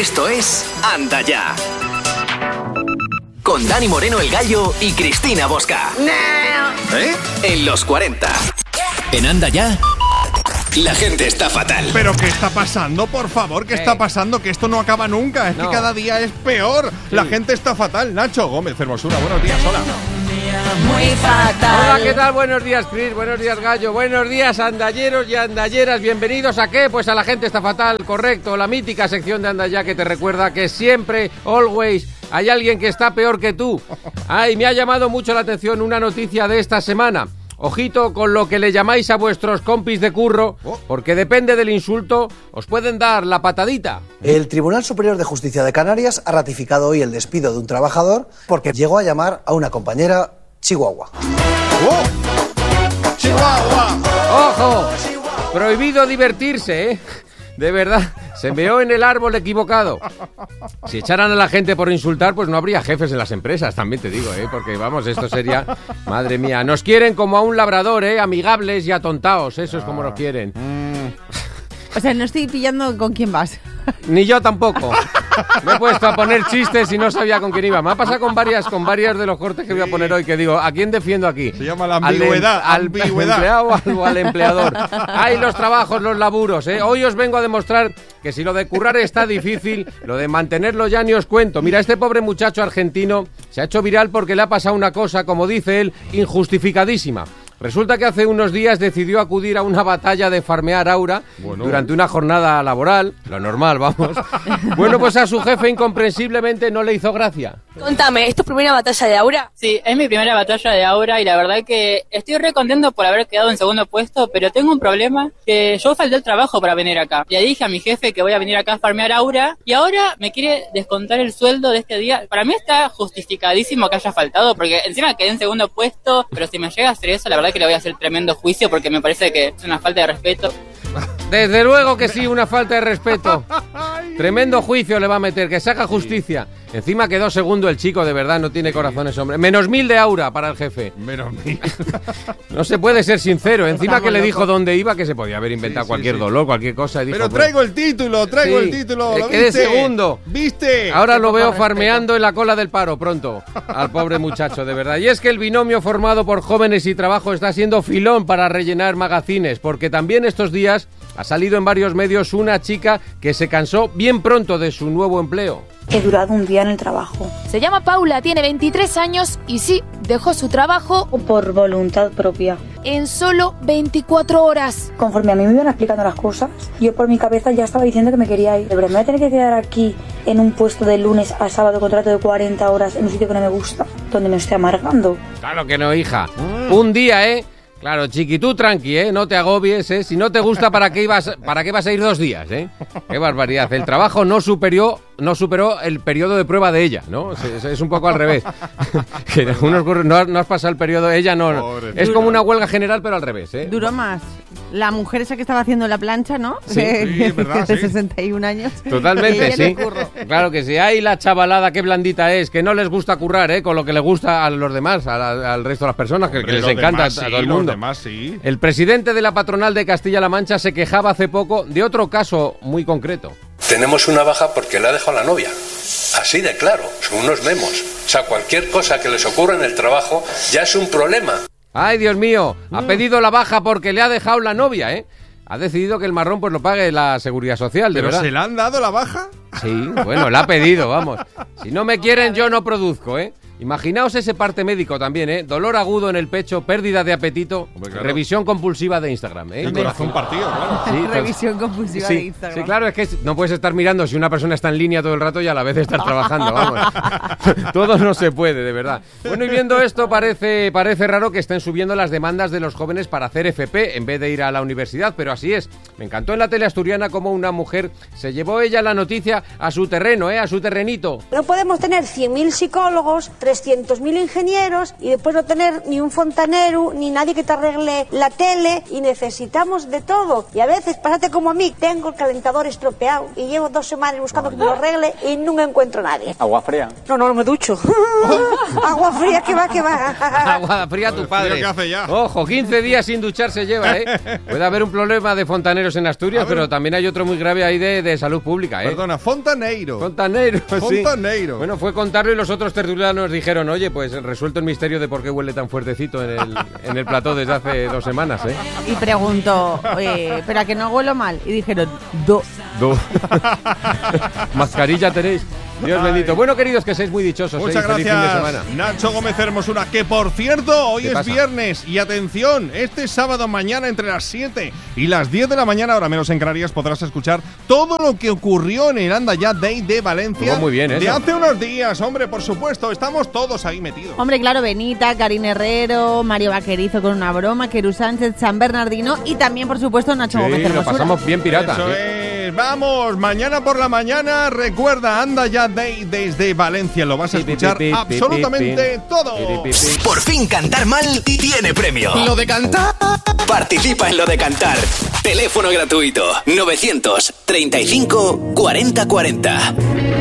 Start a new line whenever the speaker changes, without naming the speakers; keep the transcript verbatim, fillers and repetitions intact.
Esto es Anda Ya. Con Dani Moreno el Gallo y Cristina Bosca. ¿Eh? En los cuarenta. En Anda Ya, la gente está fatal.
¿Pero qué está pasando? Por favor, ¿qué eh. está pasando? Que esto no acaba nunca. Es no. que cada día es peor. Sí. La gente está fatal. Nacho Gómez, Hermosura, buenos días, hola.
Muy fatal.
Hola, ¿qué tal? Buenos días, Cris. Buenos días, Gallo. Buenos días, andalleros y andalleras. Bienvenidos a ¿qué? Pues a La gente está fatal, correcto. La mítica sección de Anda Ya que te recuerda que siempre, always, hay alguien que está peor que tú. Ay, me ha llamado mucho la atención una noticia de esta semana. Ojito con lo que le llamáis a vuestros compis de curro, porque depende del insulto, os pueden dar la patadita.
El Tribunal Superior de Justicia de Canarias ha ratificado hoy el despido de un trabajador porque llegó a llamar a una compañera Chihuahua.
¡Oh! ¡Chihuahua!
¡Ojo! Prohibido divertirse, ¿eh? De verdad, se meó en el árbol equivocado. Si echaran a la gente por insultar, pues no habría jefes en las empresas, también te digo, ¿eh? Porque, vamos, esto sería... Madre mía, nos quieren como a un labrador, ¿eh? Amigables y atontados, eso es como nos quieren.
O sea, no estoy pillando con quién vas.
Ni yo tampoco. Me he puesto a poner chistes y no sabía con quién iba. Me ha pasado con varias, con varias de los cortes que voy a poner hoy, que digo, ¿a quién defiendo aquí?
Se llama la ambigüedad.
Al,
em- ambigüedad.
al empleado o al empleador. Hay los trabajos, los laburos, ¿eh? Hoy os vengo a demostrar que si lo de currar está difícil, lo de mantenerlo ya ni os cuento. Mira, este pobre muchacho argentino se ha hecho viral porque le ha pasado una cosa, como dice él, injustificadísima. Resulta que hace unos días decidió acudir a una batalla de farmear aura bueno. durante una jornada laboral, lo normal, vamos. Bueno, pues a su jefe incomprensiblemente no le hizo gracia.
Contame, ¿es tu primera batalla de aura?
Sí, es mi primera batalla de aura y la verdad que estoy re contento por haber quedado en segundo puesto, pero tengo un problema que yo falté el trabajo para venir acá. Le dije a mi jefe que voy a venir acá a farmear aura y ahora me quiere descontar el sueldo de este día. Para mí está justificadísimo que haya faltado porque encima quedé en segundo puesto, pero si me llega a hacer eso, la verdad que le voy a hacer tremendo juicio porque me parece que es una falta de respeto.
Desde luego que sí, una falta de respeto. Tremendo juicio le va a meter, que se haga justicia. Encima quedó segundo el chico, de verdad, no tiene corazones, hombre. Menos mil de aura para el jefe.
Menos mil.
No se puede ser sincero. Encima que le dijo dónde iba, que se podía haber inventado sí, sí, cualquier sí. dolor, cualquier cosa. Y dijo,
pero traigo el título, traigo sí, el título. ¿Lo
quedé
viste?
segundo.
¿Viste?
Ahora lo veo farmeando en la cola del paro pronto. Al pobre muchacho, de verdad. Y es que el binomio formado por jóvenes y trabajo está siendo filón para rellenar magazines, porque también estos días ha salido en varios medios una chica que se cansó bien pronto de su nuevo empleo.
He durado un día en el trabajo.
Se llama Paula, tiene veintitrés años y sí, dejó su trabajo
por voluntad propia.
En solo veinticuatro horas.
Conforme a mí me iban explicando las cosas, yo por mi cabeza ya estaba diciendo que me quería ir. De verdad, me voy a tener que quedar aquí en un puesto de lunes a sábado, contrato de cuarenta horas, en un sitio que no me gusta, donde me estoy amargando.
Claro que no, hija. Mm. Un día, ¿eh? Claro, chiqui, tú tranqui, ¿eh? No te agobies, ¿eh? Si no te gusta, ¿para qué ibas, para qué vas a ir dos días, eh? Qué barbaridad. El trabajo no superó, no superó el periodo de prueba de ella, ¿no? Es, es un poco al revés. Que unos, no, no has pasado el periodo, ella no.
Pobre,
es
duro.
Como una huelga general, pero al revés, ¿eh?
Duró más. La mujer esa que estaba haciendo la plancha, ¿no?
Sí,
de,
sí, verdad,
de
sí.
sesenta y un años.
Totalmente, sí. Claro que sí. Ay, la chavalada, qué blandita es, que no les gusta currar, ¿eh? Con lo que le gusta a los demás, a la, al resto de las personas, que,
Hombre,
que les encanta
demás,
a
sí,
todo el mundo.
Los demás, sí.
El presidente de la patronal de Castilla-La Mancha se quejaba hace poco de otro caso muy concreto.
Tenemos una baja porque le ha dejado la novia. Así de claro, son unos memos. O sea, cualquier cosa que les ocurra en el trabajo ya es un problema.
Ay, Dios mío, ha pedido la baja porque le ha dejado la novia, ¿eh? Ha decidido que el marrón pues lo pague la Seguridad Social, de
¿Pero
verdad.
se le han dado la baja?
Sí, bueno, la ha pedido, vamos. Si no me quieren, yo no produzco, ¿eh? Imaginaos ese parte médico también, ¿eh? Dolor agudo en el pecho, pérdida de apetito, Hombre, claro. revisión compulsiva de Instagram, ¿eh?
El corazón partido, claro.
Sí,
revisión compulsiva
sí,
de Instagram.
Sí, claro, es que no puedes estar mirando si una persona está en línea todo el rato y a la vez estar trabajando, vamos. Todo no se puede, de verdad. Bueno, y viendo esto parece, parece raro que estén subiendo las demandas de los jóvenes para hacer F P en vez de ir a la universidad, pero así es. Me encantó en la tele asturiana cómo una mujer se llevó ella la noticia a su terreno, ¿eh? A su terrenito.
No podemos tener cien mil psicólogos, trescientos mil ingenieros y después no tener ni un fontanero, ni nadie que te arregle la tele, y necesitamos de todo. Y a veces, pásate como a mí, tengo el calentador estropeado y llevo dos semanas buscando que me lo arregle y nunca encuentro a nadie.
¿Agua fría?
No, no, no me ducho. Agua fría, que va, que va.
Agua fría tu padre.
¿Qué hace ya?
Ojo, quince días sin ducharse lleva, ¿eh? Puede haber un problema de fontaneros en Asturias, pero también hay otro muy grave ahí de, de salud pública, ¿eh?
Perdona, fontaneiro.
Fontaneiro, sí.
Fontaneiro.
Bueno, fue contarlo y los otros tertulianos dijeron, oye, pues resuelto el misterio de por qué huele tan fuertecito en el, en el plató desde hace dos semanas, ¿eh?
Y pregunto, eh, ¿pero a que no huelo mal? Y dijeron, do.
Do. Mascarilla tenéis. Dios
Ay.
bendito. Bueno, queridos, que seáis muy dichosos.
Muchas
¿eh? Feliz
gracias,
fin de semana.
Nacho Gómez Hermosura. Que por cierto, hoy
¿Qué
es
pasa?
viernes. Y atención, este sábado mañana entre las siete y las diez de la mañana, ahora menos en Canarias, podrás escuchar todo lo que ocurrió en el Anda Ya Day de Valencia.
Estuvo muy bien, ¿eh?
De hace unos días, hombre, por supuesto. Estamos todos ahí metidos.
Hombre, claro, Benita, Karine Herrero, Mario Vaquerizo con una broma, Keru Sánchez, San Bernardino y también, por supuesto, Nacho
Sí,
Gómez
lo
Hermosura.
pasamos bien pirata.
Eso
¿sí?
es. Vamos, mañana por la mañana, recuerda, Anda Ya Day desde Valencia. Lo vas a escuchar
Pi, pi, pi,
absolutamente
pi,
todo.
pi, pi, pi.
Por fin cantar mal tiene premio. Lo de cantar. Participa en Lo de Cantar. Teléfono gratuito novecientos treinta y cinco cuarenta cuarenta.